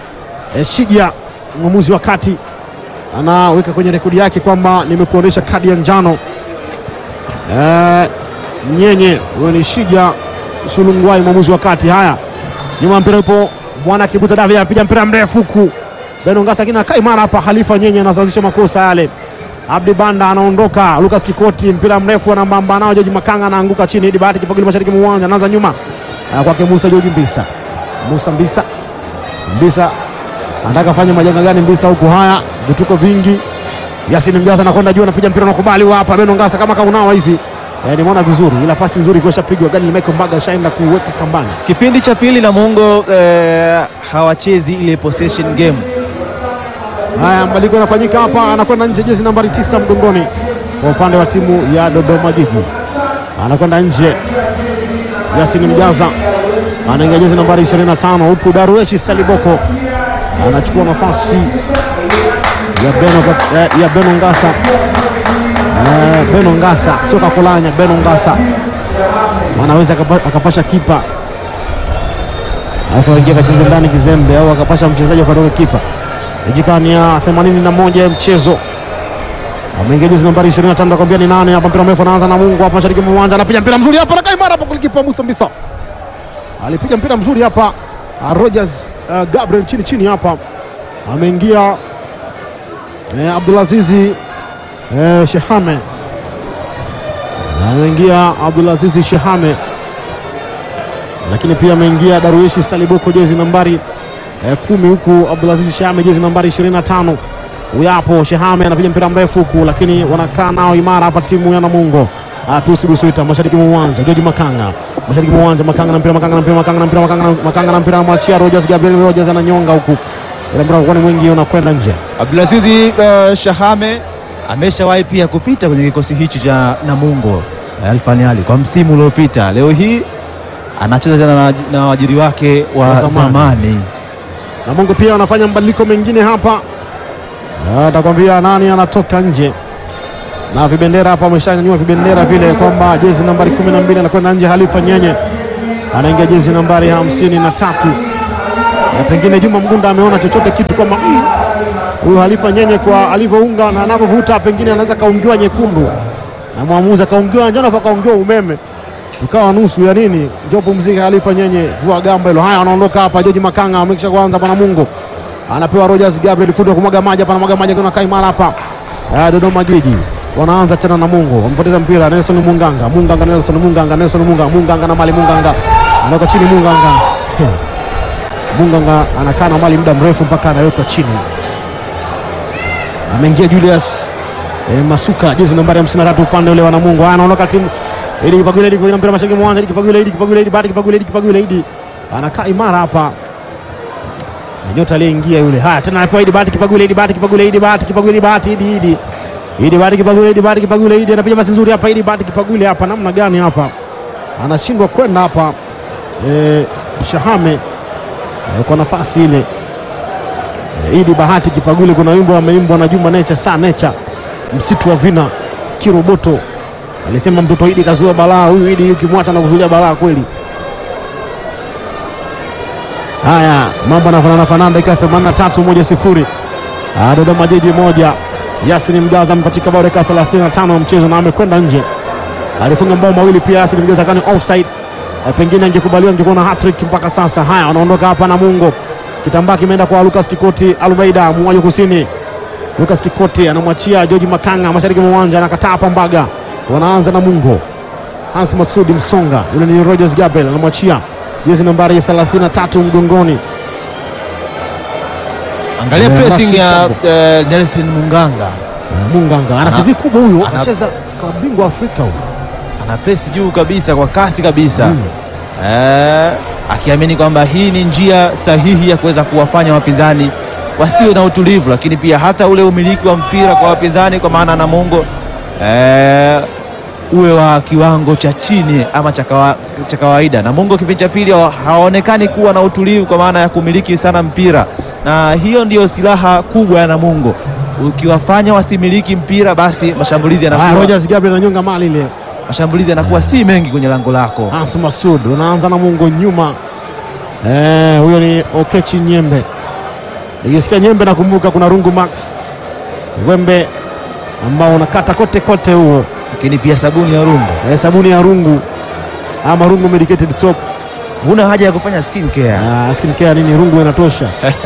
e, Shija mwamuzi wa kati anaweka kwenye rekodi yake kwamba nimekuonesha kadi ya njano. E, nyenye huyo ni Shija Sulungwai mwamuzi wa kati. Haya, nyuma mpira upo mwana kibuta David, anapiga mpira mrefu huku Beno Ngasa kina kai mara hapa. Halifa nyenye anasawazisha makosa yale. Abdi Banda anaondoka, Lucas Kikoti mpira mrefu anambamba nao, George Makanga anaanguka chini. Hadi bahati kipagili mashariki mwa uwanja, anaanza nyuma kwake Musa George Mbisa. Musa Mbisa Mbisa anataka fanya majanga gani Mbisa huku? Haya, vituko vingi. Yasin Mgaza anakwenda juu, anapiga mpira unakubali hapa. Beno Ngasa kama kaunawa hivi. Eh, nimeona vizuri, ila pasi nzuri kwa shapigwa gani Michael Mbaga shaenda kuweka kambani. Kipindi cha pili Namungo eh, hawachezi ile possession game. Haya, mbaliko yanafanyika hapa, anakwenda nje jezi nambari tisa mgongoni kwa upande wa timu ya Dodoma Jiji. Anakwenda nje Yasin Mgaza, anaingia jezi nambari ishirini na tano huku Darweshi Saliboko anachukua nafasi ya Beno, ya, ya Beno Ngasa. Uh, Beno Ngasa sio Kakolanya, Beno Ngasa anaweza akapasha kipa alafu aingia kacheze ndani kizembe, au akapasha mchezaji akatoka kipa. Dakika ni ya themanini na moja ya mchezo, ameingia jezi nambari ishirini na tano akwambia ni nane hapa. Mpira mrefu anaanza na Mungu hapa mashariki mwa uwanja, anapiga mpira mzuri hapa, anakaa imara hapo. Kipa Musa Mbisa alipiga mpira mzuri hapa. Rogers uh, Gabriel chini chini hapa ameingia. eh, Abdulazizi Eh, Shehame ameingia, Abdulazizi Shehame, lakini pia ameingia Darwishi Saliboko jezi nambari eh, kumi huku Abdulazizi Shehame jezi nambari ishirini na tano. Uyapo Shehame anapiga mpira mrefu huku, lakini wanakaa nao imara hapa timu ya Namungo. Atusi Busuita mashariki mwa uwanja, George Makanga mashariki mwa uwanja, Makanga na mpira, Makanga na mpira, Makanga na mpira, Makanga Makanga na mpira anamwachia Rogers Gabriel. Rogers ananyonga huku, ile mpira kwa mwingi unakwenda nje. Abdulazizi uh, Shehame ameshawahi pia kupita kwenye kikosi hichi cha Namungo Alfani Ali kwa msimu uliopita. Leo hii anacheza tena na, na wajiri wake wa zamani, zamani. Namungo pia wanafanya mabadiliko mengine hapa, atakwambia nani anatoka nje na vibendera hapa. Ameshanyanyua vibendera vile kwamba jezi nambari kumi na mbili anakwenda nje. Halifa Nyenye anaingia jezi nambari hamsini na tatu. na pengine Juma Mgunda ameona chochote kitu kama huyu mm, Halifa Nyenye kwa alivyounga na anavyovuta, pengine anaweza kaungiwa nyekundu na mwamuzi akaungiwa njano akaungiwa umeme, ukawa nusu ya nini. Njoo pumzika Halifa Nyenye, vua gamba hilo. Haya, wanaondoka hapa. George Makanga amekisha kwanza, pana Mungu anapewa Rogers Gabriel, fundo kumwaga maji hapa, anamwaga maji kuna Kaimara hapa. Ah, Dodoma Jiji wanaanza tena na Mungu, wamepoteza mpira. Nelson Munganga, Munganga Nelson Munganga, Nelson Munganga, Munganga na Mali Munganga anaweka chini Munganga. Munganga anakaa na Mali muda mrefu mpaka anawekwa chini. Ameingia Julius e, Masuka, jezi nambari hamsini na tatu upande ule wa Namungo. Anaondoka timu ili Kipagule ili mpira mashariki mwanza, ili Kipagule ili Kipagule ili bado Kipagule ili Kipagule ili anakaa imara hapa. Nyota aliyeingia yule. Haya tena anapewa Idi Bahati Kipagule, Idi Bahati Kipagule, Idi Bahati Kipagule, Bahati Idi Idi. Idi Bahati Kipagule, Idi Bahati Kipagule, Idi anapiga pasi nzuri hapa. Idi Bahati Kipagule hapa namna gani hapa? Anashindwa kwenda hapa. Eh, Shahame eh, kwa nafasi ile. Eh, Idi Bahati Kipagule, kuna wimbo ameimbwa na Juma Nature, saa Nature. Msitu wa Vina Kiroboto. Alisema mtoto Idi kazua balaa, huyu Idi ukimwacha na kuzuia balaa kweli. Haya, mambo yanafanana fanana, dakika themanini na tatu, moja sifuri. Ah, Dodoma Jiji moja. Yasin Mgaza mpachika bao dakika thelathini na tano ya mchezo na amekwenda nje. Alifunga bao mawili pia Yasin Mgaza, kani offside. E, pengine angekubaliwa angekuwa na hat-trick mpaka sasa. Haya, wanaondoka hapa na Mungo. Kitambaa kimeenda kwa Lucas Kikoti Alubaida, Mwajo Kusini. Lucas Kikoti anamwachia George Makanga mashariki mwa uwanja, anakataa hapa Mbaga. Wanaanza na Mungo. Hans Masudi Msonga, yule ni Rogers Gabriel anamwachia jezi nambari thelathini na tatu mgongoni. Angalia Eh, pressing ya Rashid eh, Nelson Munganga. Munganga ana Ana- C V kubwa huyo, ana- anacheza kwa bingwa Afrika huyo. Ana press juu kabisa kwa kasi kabisa. Mm. Eh, akiamini kwamba hii ni njia sahihi ya kuweza kuwafanya wapinzani wasiwe na utulivu, lakini pia hata ule umiliki wa mpira kwa wapinzani, kwa maana Namungo eh, uwe wa kiwango cha chini ama cha kawa- cha kawaida. Namungo kipindi cha pili hawa- hawaonekani kuwa na utulivu kwa maana ya kumiliki sana mpira, na hiyo ndiyo silaha kubwa ya Namungo. Ukiwafanya wasimiliki mpira, basi mashambulizi Ah, yanakuwa Rogers Gabriel ananyonga mali ile. mashambulizi yanakuwa si mengi kwenye lango lako. Hans Masud unaanza na Mungo nyuma. Eh, huyo ni Okechi Nyembe. Nikisikia Nyembe nakumbuka kuna Rungu Max Wembe ambao unakata kote kote huo. Lakini pia sabuni ya Rungu, Eh, sabuni ya Rungu ama Rungu medicated soap. huna haja ya kufanya skin care. Ah, skin care nini, Rungu inatosha.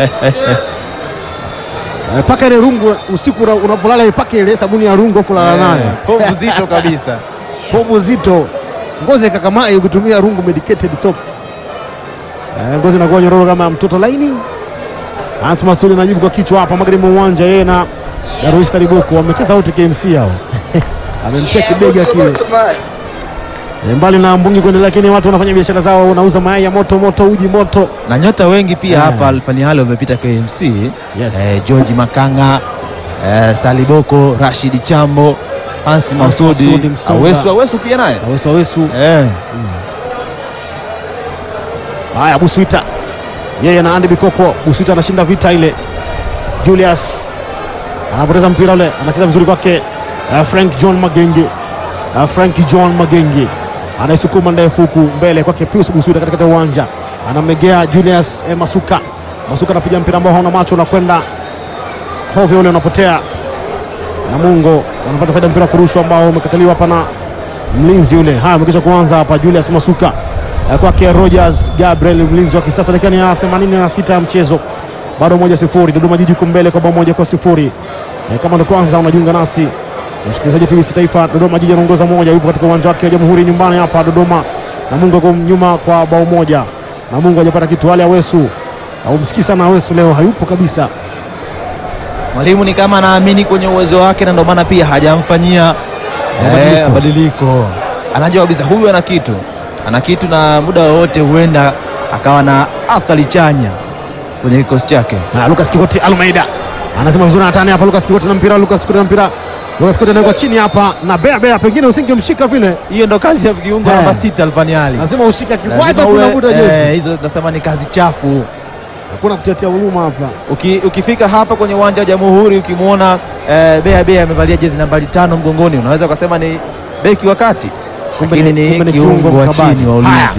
Eh, paka ile Rungu usiku una- unapolala ipake ile sabuni ya Rungu fulala nayo. Povu zito kabisa. Povu zito. Ngozi kakamae ukitumia Rungu medicated soap. Eh, ngozi inakuwa nyororo kama mtoto laini. Hans Masudi anajibu kwa kichwa hapa magharibi mwa uwanja, yeye na Darwis Taliboko wamecheza wote K M C hao. Amemcheki bega kile. Eh, mbali na mbungi kuendelea, lakini watu wanafanya biashara zao, wanauza mayai ya moto moto, uji moto. Na nyota wengi pia Yeah. hapa Alfani Hale wamepita K M C. Yes. Eh, George Makanga, eh, Saliboko, Rashid Chambo, Hans Masudi, Masudi, Msonga. Awesu Awesu pia naye. Awesu Awesu. Eh, Haya, Buswita yeye na Andy Bikoko. Buswita anashinda vita ile. Julius anapoteza mpira ule, anacheza vizuri kwake uh, Frank John Magenge. Uh, Frank John Magenge anaisukuma ndefu huku mbele kwake Pius Buswita katika uwanja, anamegea Julius eh, Masuka. Masuka anapiga mpira ambao hauna macho, unakwenda hovyo ule, unapotea. Namungo wanapata faida, mpira kurushwa ambao umekataliwa hapa na mlinzi yule. Haya, amekisha kuanza hapa Julius Masuka eh, kwake Rogers Gabriel, mlinzi wa kisasa. Dakika ya themanini na sita ya mchezo, bado moja sifuri. Dodoma Jiji kumbele kwa bao moja kwa sifuri. Eh, kama ndo kwanza unajiunga nasi, msikilizaji T B C Taifa, Dodoma Jiji anaongoza moja, yupo katika uwanja wake wa Jamhuri nyumbani hapa Dodoma. Namungo kwa nyuma kwa bao moja. Namungo hajapata kitu. Wale Awesu au msikii sana Awesu leo hayupo kabisa. mwalimu ni kama anaamini kwenye uwezo wake, na ndio maana pia hajamfanyia Mabadiliko. eh, mabadiliko. Anajua kabisa huyu ana kitu, ana kitu, na muda wowote huenda akawa na athari chanya kwenye kikosi chake. Ah, Lucas Kikoti Almeida anasema vizuri, anatani hapa Lucas Kikoti na mpira. Lucas Kikoti na mpira. Lucas Kikoti anaweka chini hapa na Bea Bea, pengine usingemshika vile. Hiyo ndo kazi ya kiungo Eh. namba sita Alfani Hale. Lazima ushike Lazima kiwaita, kuna uwe- muda eh, jezi. hizo tunasema ni kazi chafu. Hakuna kutetea huruma hapa. Uki, ukifika hapa kwenye uwanja wa Jamhuri ukimwona eh, Bea Bea amevalia jezi nambari tano mgongoni, unaweza ukasema ni beki wa kati, Kumbe lakini ni- ni kumbe ni kiungo kiungo wa mkabaji. chini wa Haya. ulinzi.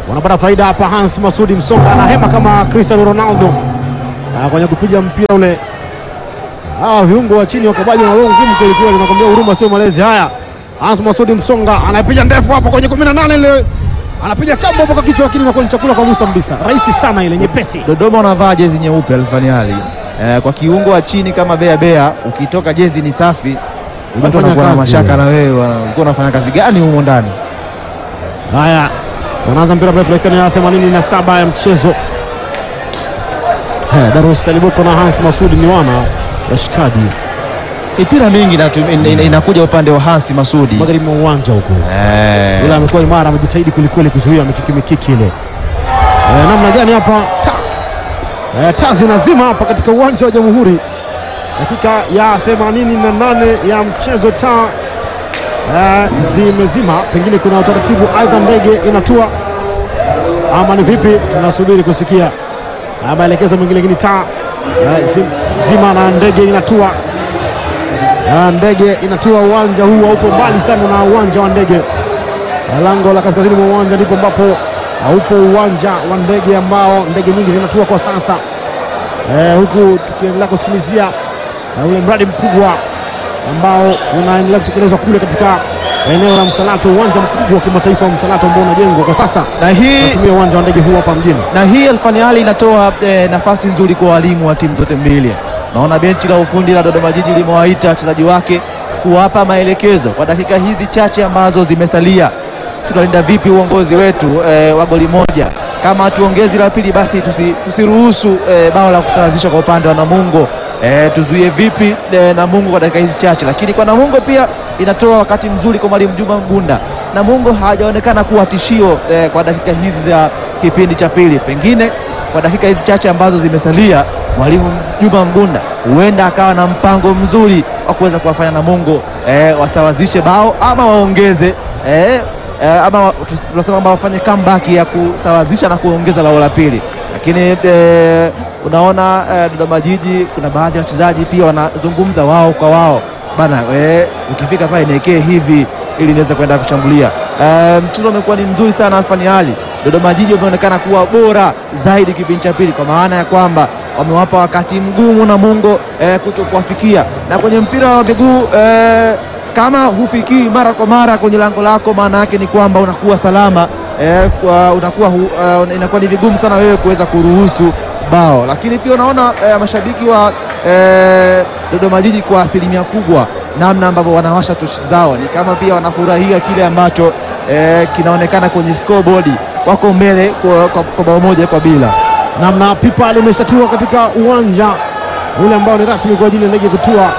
wanapata faida hapa. Hans Masudi Msonga anahema kama Cristiano Ronaldo ah, kwenye kupiga mpira ule. Hawa viungo wa chini wakabaji na long game kweli kweli, nakwambia huruma sio malezi. Haya, Hans Masudi Msonga anapiga ndefu hapo kwenye kumi na nane ile, anapiga chambo hapo kwa kichwa, lakini inakuwa ni chakula kwa Musa Mbisa. Rahisi sana ile, nyepesi. Dodoma wanavaa jezi nyeupe Alfaniali. Eh, kwa kiungo wa chini kama Bea Bea, ukitoka jezi ni safi, watu wanakuwa na mashaka na wewe, unakuwa unafanya kazi gani huko ndani? Haya, wanaanza mpira mrefu dakika ya themanini na saba ya mchezo. Haya, Darus Saliboko na Hans Masudi ni wana washikaji. Mipira mingi inakuja upande wa Hans Masudi magharibi mwa uwanja huko. Eh. Yule amekuwa imara, amejitahidi kulikweli kuzuia mikiki mikiki ile. Eh, namna gani hapa? Ta. Eh, tazi nazima hapa katika uwanja wa Jamhuri. Dakika ya themanini na nane ya mchezo, taa eh, zimezima. Pengine kuna utaratibu, aidha ndege inatua ama ni vipi, tunasubiri kusikia maelekezo mengine. Lakini taa eh, zim, zima na ndege inatua. Uh, ndege inatua. Uwanja huu haupo mbali sana na uwanja wa ndege. Lango la kaskazini mwa uwanja ndipo ambapo haupo uwanja wa ndege ambao ndege nyingi zinatua kwa sasa. Uh, huku tukiendelea kusikilizia uh, ule mradi mkubwa ambao unaendelea kutekelezwa kule katika eneo la Msalato, uwanja mkubwa wa kimataifa wa Msalato ambao unajengwa kwa sasa. Na hii tunatumia uwanja wa ndege huu hapa mjini. Na hii Alfaniali inatoa eh, nafasi nzuri kwa walimu wa timu zote mbili. Naona benchi la ufundi la Dodoma Jiji limewaita wachezaji wake kuwapa maelekezo kwa dakika hizi chache ambazo zimesalia. Tunalinda vipi uongozi wetu e, wa goli moja? Kama tuongezi la pili, basi tusi, tusiruhusu e, bao la kusawazisha kwa upande wa Namungo. E, tuzuie vipi e, Namungo kwa dakika hizi chache. Lakini kwa Namungo pia inatoa wakati mzuri kwa Mwalimu Juma Mgunda. Namungo hajaonekana kuwa tishio e, kwa dakika hizi za kipindi cha pili. Pengine kwa dakika hizi chache ambazo zimesalia, Mwalimu Juma Mgunda huenda akawa na mpango mzuri wa kuweza kuwafanya Namungo eh, wasawazishe bao ama waongeze eh, eh, ama tunasema kwamba wafanye comeback ya kusawazisha na kuongeza bao la pili. Lakini eh, unaona eh, Dodoma Jiji kuna baadhi ya wachezaji pia wanazungumza wao kwa wao bana, eh, ukifika pale niwekee hivi ili niweze kwenda kushambulia. Eh, mchezo umekuwa ni mzuri sana Alfaniali. Dodoma Jiji wameonekana kuwa bora zaidi kipindi cha pili, kwa maana ya kwamba wamewapa wakati mgumu Namungo eh, kuto kuwafikia. Na kwenye mpira wa miguu eh, kama hufikii mara kwa mara kwenye lango lako, maana yake ni kwamba unakuwa salama eh, kwa, unakuwa hu, uh, inakuwa ni vigumu sana wewe kuweza kuruhusu bao. Lakini pia unaona eh, mashabiki wa eh, Dodoma Jiji kwa asilimia kubwa namna ambavyo wanawasha tochi zao, ni kama pia wanafurahia kile ambacho eh, kinaonekana kwenye scoreboard. Wako mbele kwa, kwa, kwa bao moja kwa bila. Namna pipa limeshatua katika uwanja ule ambao ni rasmi kwa ajili ya ndege kutua.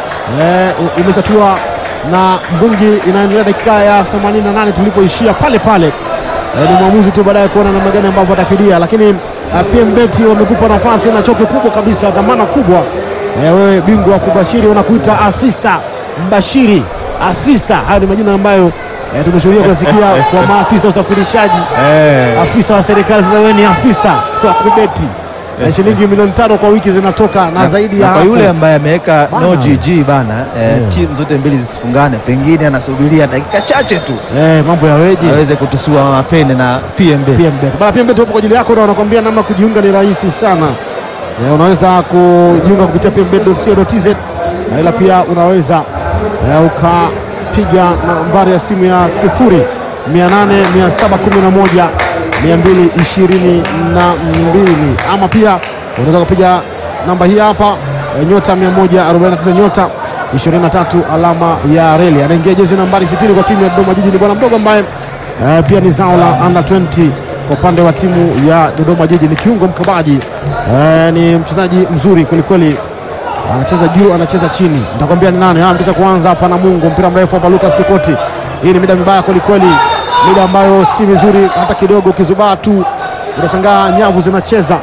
E, imeshatua na mbungi inaendelea dakika ya themanini na nane tulipoishia pale pale. E, ni mwamuzi tu baadaye kuona namna gani ambavyo atafidia, lakini uh, P M Bet wamekupa nafasi na choke kubwa kabisa, dhamana kubwa. E, wewe bingwa wa kubashiri, unakuita afisa mbashiri, afisa. Hayo ni majina ambayo E, tumeshuhudia kusikia kwa maafisa usafirishaji, eh, afisa wa serikali. Sasa wewe ni afisa kwa kubeti. E, shilingi milioni tano kwa wiki zinatoka na, na zaidi ya kwa yule ambaye ameweka no G G bana, eh, yeah. Timu zote mbili zisifungane, pengine anasubiria dakika chache tu eh, mambo ya weje aweze kutusua mapene na P M Bet. P M Bet bana, P M Bet hapo kwa ajili yako, na wanakuambia namna kujiunga ni rahisi sana. E, unaweza kujiunga kupitia p m bet dot co dot t z, na ila pia unaweza e, uka piga nambari ya simu ya sifuri mia nane mia saba kumi na moja mia mbili ishirini na mbili, ama pia unaweza kupiga namba hii hapa e, nyota mia moja arobaini na tisa nyota ishirini na tatu alama ya reli. Anaingia jezi nambari sitini kwa timu ya Dodoma Jiji, ni bwana mdogo ambaye e, pia ni zao la under ishirini kwa upande wa timu ya Dodoma Jiji. Ni kiungo mkabaji, e, ni mchezaji mzuri kweli kweli, anacheza juu anacheza chini. Nitakwambia ni nani. Ah, mtisha kuanza hapa Namungo, mpira mrefu hapa Lucas Kikoti. Hii ni mida mibaya kweli kweli, mida ambayo si mizuri hata kidogo. Kizubaa tu unashangaa nyavu zinacheza.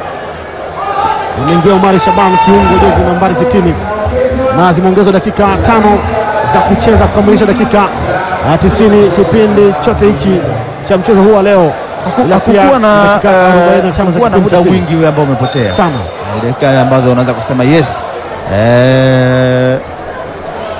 Imeingia Omari Shaban, kiungo jezi nambari sitini, na zimeongezwa dakika tano za kucheza kukamilisha dakika tisini kipindi chote hiki cha mchezo huu wa leo. Hakukuwa na hakukuwa na muda mwingi ule ambao umepotea sana, dakika ambazo unaweza kusema yes. Eh,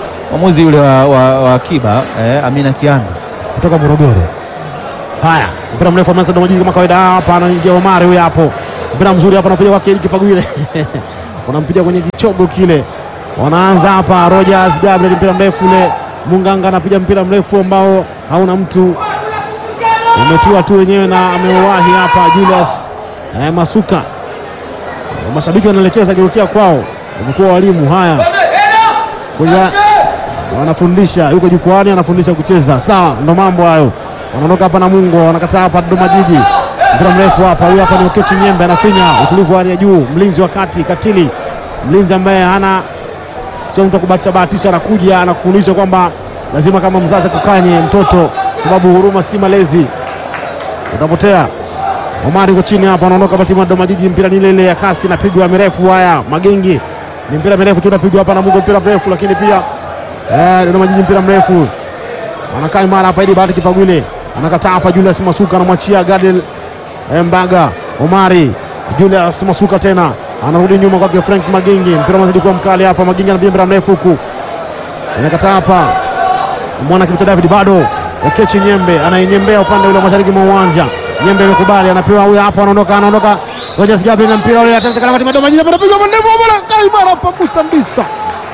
mwamuzi yule wa, wa, wa Kiba eh, Amina Kianda kutoka Morogoro. Haya, mpira mrefu ameanza Dodoma Jiji kama kawaida. Hapa anaingia Omari, huyo hapo, mpira mzuri hapa, anapiga kwake Eric Pagwile wanampiga kwenye kichogo kile. Wanaanza hapa Rogers Gabriel, mpira mrefu ule, Munganga anapiga mpira mrefu ambao hauna mtu, umetua tu wenyewe na ameuwahi hapa Julius eh, Masuka. Mashabiki wanaelekeza geukia kwao, wamekuwa walimu. Haya, kuja wanafundisha, yuko jukwani anafundisha kucheza. Sawa, ndo mambo hayo. Wanaondoka hapa na Mungo, wanakataa hapa Dodoma Jiji, mpira mrefu hapa, huyu hapa ni Okechi Nyembe, anafinya utulivu wa hali ya juu, mlinzi wa kati Katili, mlinzi ambaye hana sio mtu kubahatisha bahatisha, anakuja anakufundisha kwamba lazima kama mzazi kukanye mtoto, sababu huruma si malezi, utapotea. Omari yuko chini hapa, anaondoka hapa timu ya Dodoma Jiji, mpira ni ile ile ya kasi, napigwa mirefu. Haya, Magengi ni mpira mirefu tu unapigwa hapa na Mungo, mpira mrefu lakini pia eh, Dodoma Jiji mpira mrefu, anakaa imara hapa ili bahati Kipagwile, anakataa hapa Julius Masuka, anamwachia Gadel Mbaga. Omari, Julius Masuka tena anarudi nyuma kwake Frank Magengi, mpira unazidi kuwa mkali hapa. Magengi anapiga mpira mrefu huku, anakataa hapa mwana kibicha David, bado Okechi Nyembe anainyembea upande ule mashariki mwa uwanja. Nyembe amekubali, anapewa huyu hapa, anaondoka anaondoka Rogers Gabriel na mpira ule ataka kama Dodoma Jiji, anapiga mandevu bwana, kaimara hapa Musa Mbisa.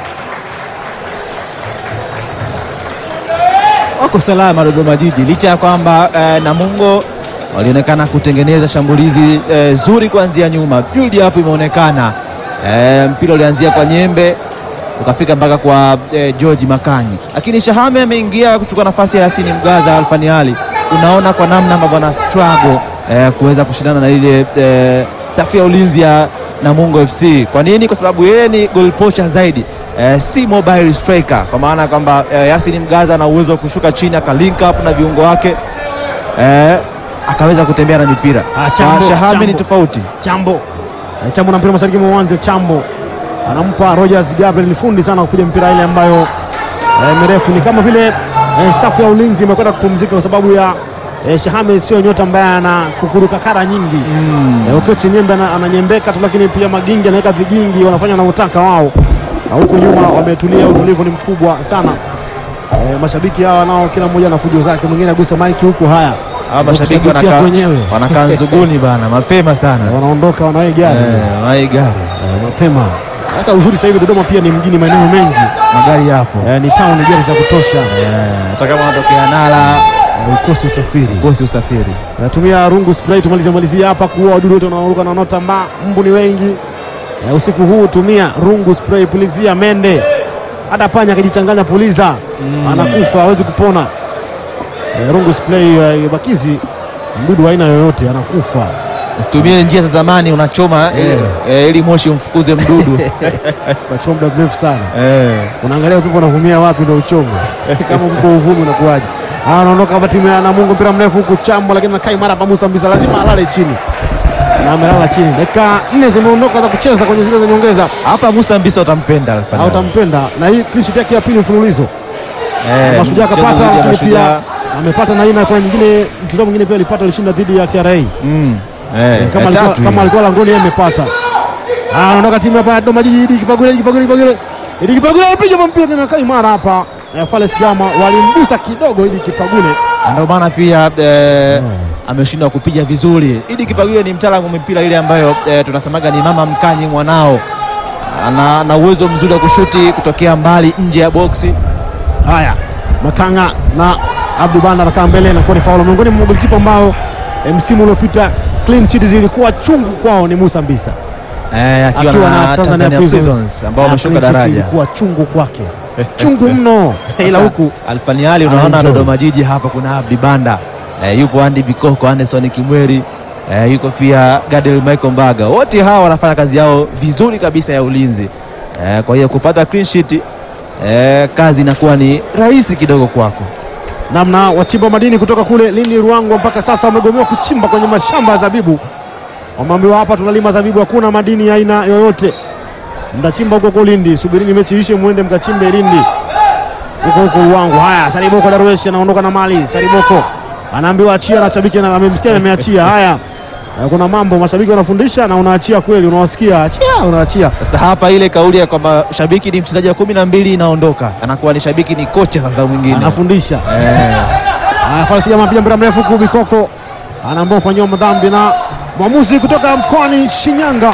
Wako salama Dodoma Jiji licha ya kwamba eh, Namungo walionekana kutengeneza shambulizi eh, zuri kuanzia nyuma. Build up imeonekana, eh, mpira ulianzia kwa Nyembe ukafika mpaka kwa eh, George Makanyi, lakini Shahame ameingia kuchukua nafasi ya Yasini Mgaza Alfani Ali. Unaona kwa namna ambavyo ana struggle eh, kuweza kushindana na ile eh, safu ya ulinzi ya Namungo F C. Kwa nini? Kwa sababu yeye ni goal poacher zaidi, eh, si mobile striker, kwa maana kwamba eh, Yasini Mgaza ana uwezo wa kushuka chini akalink up na viungo wake eh, akaweza kutembea na mipira. Ah, Chambo, Shahame Chambo. ni tofauti. Chambo eh, Chambo na mpira mashariki mwa uwanja. Chambo anampa Rogers Gabriel, ni fundi sana kupiga mpira ile ambayo eh, mirefu. Ni kama vile eh, safu ya ulinzi imekwenda kupumzika kwa sababu ya eh, Shahame sio nyota ambaye ana kukuruka kara nyingi. mm. eh, Okechi Nyembe ananyembeka tu, lakini pia Magingi anaweka vigingi, wanafanya wanavyotaka wao, na huko nyuma wametulia, utulivu ni mkubwa sana. eh, mashabiki hawa nao kila mmoja na fujo zake, mwingine agusa maiki huku. Haya, Hawa mashabiki wanakaa wanakaa nzuguni bana mapema sana, wanaondoka wanawai gari eh, wanawai gari eh, mapema. Sasa uzuri sasa hivi Dodoma pia ni mjini, maeneo mengi magari yapo, eh, ni town, gari za kutosha, hata kama wanatokea Nala eh, ukosi usafiri kosi usafiri. natumia rungu spray, tumalize malizia hapa kuua wadudu wote wanaoruka na wanaotambaa. Mbu ni wengi eh, usiku huu tumia rungu spray, pulizia mende, hata panya akijichanganya puliza mm. anakufa, hawezi kupona. eh, rungu spray eh, bakizi mdudu aina yoyote anakufa. Usitumie njia za zamani, unachoma Eh. eh, ili moshi umfukuze mdudu Kwa muda mrefu sana eh. unaangalia upepo unavumia wapi ndio uchongo kama uko uvumi unakuaje. Ah, anaondoka hapa timu ya Namungo, mpira mrefu huku Chambo, lakini nakai mara hapa Musa Mbisa lazima alale chini, na amelala chini. Dakika nne zimeondoka za kucheza kwenye zile za nyongeza. Hapa Musa Mbisa utampenda Alfani. Au utampenda, na hii clean sheet yake ya pili mfululizo. Eh, Mashujaa mchezo kapata, dhidi ya lakini pia Mashujaa. amepata na aina kwa nyingine, mchezo mwingine pia alipata, alishinda dhidi ya T R A. Mm. Eh, Kama ya alikuwa tatu kama hii. alikuwa langoni yeye amepata. Ah, anaondoka timu hapa Dodoma Jiji, Idi Kipagwile, Idi Kipagwile, Kipagwile. Idi Kipagwile anapiga mpira tena kai mara hapa. Eh, Fales Gama walimgusa kidogo Idi Kipagwile. Ndio maana pia eh, ameshindwa kupiga vizuri. Idi Kipagwile ni mtaalamu wa mpira ile ambayo eh, tunasemaga ni mama mkanyi mwanao. Ana na uwezo mzuri wa kushuti kutokea mbali nje ya boksi. Haya, Makanga na Abdu Banda anakaa mbele na kuwa ni faulu. Miongoni mwa golikipa ambao eh, msimu uliopita clean sheet zilikuwa chungu kwao ni Musa Mbisa. Eh, akiwa na Tanzania Prisons ambao wameshuka daraja. Ilikuwa chungu kwake. Chungu mno. Ila huku Alfani Ali unaona anaenjoy. Dodoma Jiji hapa kuna Abdi Banda. Eh, yupo Andy Bikoko, Anderson Kimweri. Eh, yuko pia Gadel Michael Mbaga. Wote hawa wanafanya kazi yao vizuri kabisa ya ulinzi. Eh, kwa hiyo kupata clean sheet eh, kazi inakuwa ni rahisi kidogo kwako. namna wachimba madini kutoka kule Lindi Ruangwa mpaka sasa wamegomewa kuchimba kwenye mashamba ya zabibu. Wameambiwa hapa tunalima zabibu, hakuna madini ya aina yoyote. Mtachimba huko huko Lindi, subirini mechi ishe muende mkachimbe Lindi huko huko Ruangwa. Haya, Sariboko Darwesh anaondoka na mali. Sariboko anaambiwa achia na shabiki na amemsikia ameachia. Haya, kuna mambo mashabiki wanafundisha na unaachia kweli, unawasikia achia, unaachia. Sasa hapa ile kauli ya kwamba shabiki ni mchezaji wa kumi na mbili inaondoka, anakuwa ni shabiki ni kocha sasa mwingine Anafundisha. eh. Haya, Falsi Jama pia mpira mrefu huku Bikoko anaambao ufanyiwa madhambi na mwamuzi kutoka mkoani Shinyanga.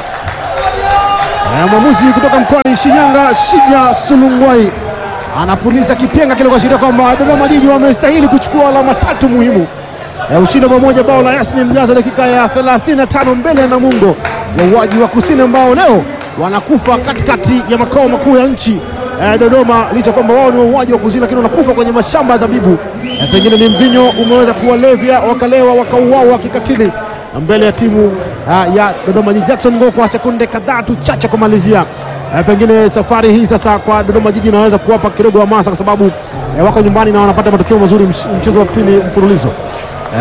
E, mwamuzi kutoka mkoani Shinyanga Shija Sulungwai anapuliza kipenga kile kuashiria kwamba Dodoma Jiji wamestahili kuchukua alama tatu muhimu. E, ushindi pamoja bao la Yasmin Mjaza dakika ya thelathini na tano mbele ya Namungo wauaji wa kusini ambao leo wanakufa katikati ya makao makuu ya nchi e, Dodoma, licha kwamba wao ni wauaji wa kusini lakini wanakufa kwenye mashamba ya zabibu. E, pengine ni mvinyo umeweza kuwalevya wakalewa wakauawa kikatili mbele ya timu uh, ya Dodoma Jiji. Jackson Ngo kwa sekunde kadhaa tu chache kumalizia. E, pengine safari hii sasa kwa Dodoma Jiji inaweza kuwapa kidogo hamasa kwa sababu e, wako nyumbani na wanapata matokeo mazuri mchezo wa pili mfululizo. Uh,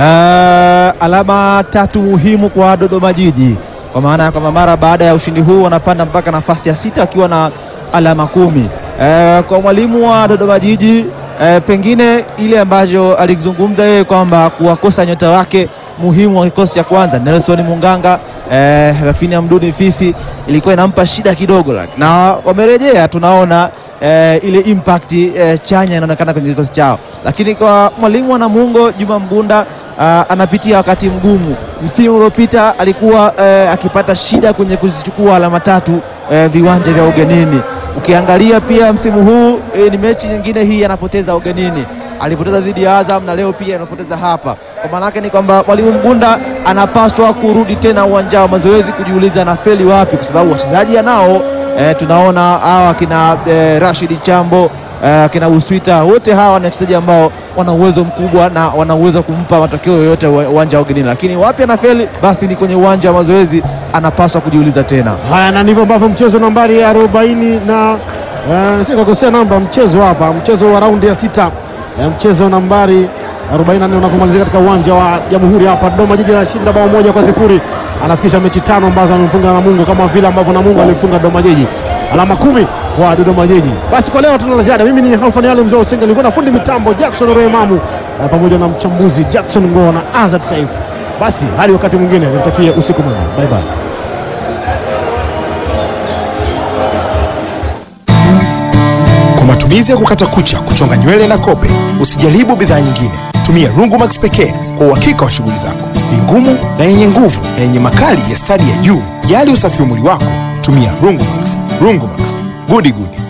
alama tatu muhimu kwa Dodoma Jiji, kwa maana ya kwamba mara baada ya ushindi huu wanapanda mpaka nafasi ya sita wakiwa na alama kumi. Uh, kwa mwalimu wa Dodoma Jiji uh, pengine ile ambacho alizungumza yeye kwamba kuwakosa nyota wake muhimu wa kikosi cha kwanza Nelson Munganga, eh, Rafini Mduni Fifi ilikuwa inampa shida kidogo, na wamerejea tunaona eh, ile impact eh, chanya inaonekana kwenye kikosi chao. Lakini kwa mwalimu wa Namungo Juma Mgunda uh, anapitia wakati mgumu. Msimu uliopita alikuwa eh, akipata shida kwenye kuzichukua alama tatu eh, viwanja vya ugenini. Ukiangalia pia msimu huu eh, ni mechi nyingine hii anapoteza ugenini. Alipoteza dhidi ya Azam na leo pia anapoteza hapa. Kwa maana yake ni kwamba mwalimu Mgunda anapaswa kurudi tena uwanja wa mazoezi kujiuliza na feli wapi, kwa sababu wachezaji nao e, tunaona hawa kina e, Rashid Chambo e, kina Uswita, wote hawa ni wachezaji ambao wana uwezo mkubwa na wana uwezo kumpa matokeo yoyote uwanja wa ugenini, lakini wapi ana feli basi ni kwenye uwanja wa mazoezi, anapaswa kujiuliza tena. Haya, na ndivyo ambavyo mchezo nambari arobaini na uh, sikakosea namba mchezo hapa, mchezo wa raundi ya sita ya mchezo nambari arobaini na nne unavomalizika katika uwanja wa Jamhuri hapa. Dodoma Jiji anashinda bao moja kwa sifuri, anafikisha mechi tano ambazo amemfunga Namungo kama vile ambavyo Namungo alimfunga Dodoma Jiji, alama kumi kwa Dodoma Jiji. Basi kwa leo tuna la ziada. Mimi ni Halfan Ali Mzee Usenga, nilikuwa na fundi mitambo Jackson Remamu pamoja na mchambuzi Jackson Ngo na Azad Saif. Basi hadi wakati mwingine, nikutakie usiku mwema, bye bye. Kwa matumizi ya kukata kucha, kuchonga nywele na kope, usijaribu bidhaa nyingine. Tumia Rungumax pekee kwa uhakika wa shughuli zako. Ni ngumu na yenye nguvu na yenye makali ya stadi ya juu. Jali usafi wa mwili wako, tumia Rungumax. Rungumax, gudi gudi.